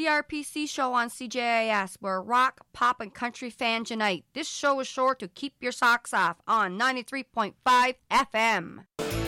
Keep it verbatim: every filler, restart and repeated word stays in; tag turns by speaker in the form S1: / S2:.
S1: the R P C show on C J I S, where rock, pop, and country fans unite. This show is sure to keep your socks off on ninety-three point five F M.